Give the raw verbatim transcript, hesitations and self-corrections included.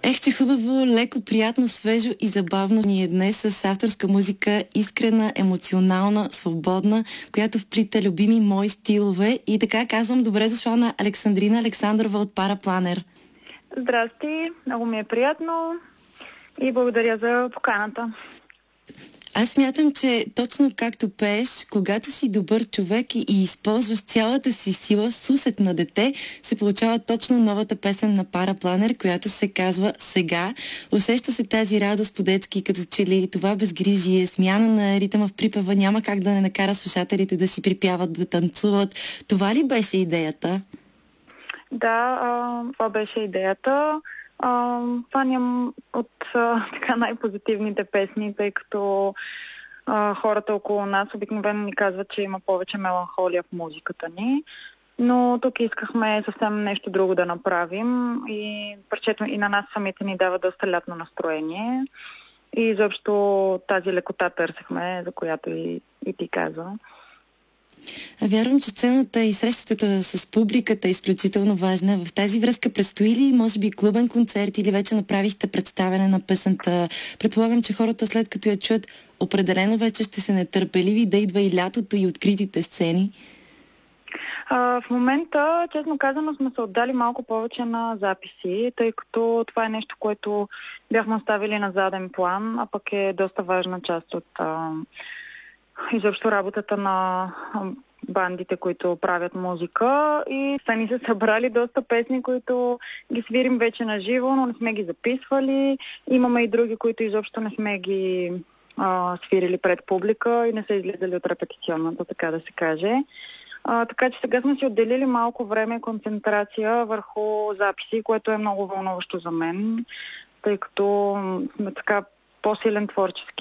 Ех, че хубаво, леко, приятно, свежо и забавно ни е днес с авторска музика, искрена, емоционална, свободна, която вплита любими мои стилове. И така казвам добре дошла на Александрина Александрова от Парапланер. Здрасти, много ми е приятно и благодаря за поканата. Аз смятам, че точно както пееш, когато си добър човек и, и използваш цялата си сила с усет на дете, се получава точно новата песен на Парапланер, която се казва "Сега". Усеща се тази радост по-детски, като че ли това безгрижие, смяна на ритъма в припева няма как да не накара слушателите да си припяват, да танцуват. Това ли беше идеята? Да, а, това беше идеята. А, това нямам от а, така най-позитивните песни, тъй като а, хората около нас обикновено ни казват, че има повече меланхолия в музиката ни. Но тук искахме съвсем нещо друго да направим и парчето и на нас самите ни дава доста лятно настроение. И изобщо тази лекота търсихме, за която и, и ти каза. А вярвам, че сцената и срещата с публиката е изключително важна. В тази връзка предстои ли, може би, клубен концерт или вече направихте представяне на песента? Предполагам, че хората след като я чуят, определено вече ще се нетърпеливи да идва и лятото и откритите сцени. А, в момента, честно казано, сме се отдали малко повече на записи, тъй като това е нещо, което бяхме оставили на заден план, а пък е доста важна част от а, изобщо работата на бандите, които правят музика, и са ни се събрали доста песни, които ги свирим вече на живо, но не сме ги записвали. Имаме и други, които изобщо не сме ги а, свирили пред публика и не са излизали от репетиционната, така да се каже. А, така че сега сме си отделили малко време и концентрация върху записи, което е много вълнуващо за мен, тъй като сме така по-силен творчески